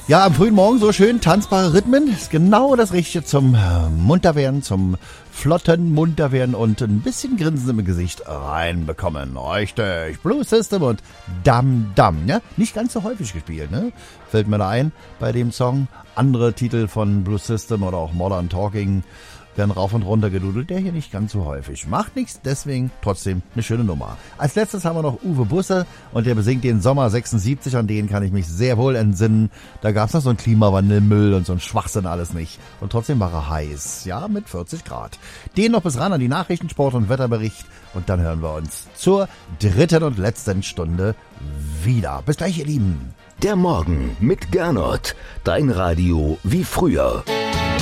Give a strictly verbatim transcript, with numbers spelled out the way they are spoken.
Ja, am frühen Morgen so schön tanzbare Rhythmen ist genau das Richtige zum äh, Munterwerden, zum flotten Munterwerden und ein bisschen Grinsen im Gesicht reinbekommen. Richtig, Blue System und Dam Dam, ja? Nicht ganz so häufig gespielt, ne? Fällt mir da ein bei dem Song. Andere Titel von Blue System oder auch Modern Talking werden rauf und runter gedudelt, der hier nicht ganz so häufig. Macht nichts, deswegen trotzdem eine schöne Nummer. Als letztes haben wir noch Uwe Busse und der besingt den Sommer sechsundsiebzig, an den kann ich mich sehr wohl entsinnen. Da gab's noch so einen Klimawandelmüll und so einen Schwachsinn alles nicht. Und trotzdem war er heiß, ja, mit vierzig Grad. Den noch bis ran an die Nachrichten, Sport und Wetterbericht und dann hören wir uns zur dritten und letzten Stunde wieder. Bis gleich, ihr Lieben. Der Morgen mit Gernot, dein Radio wie früher.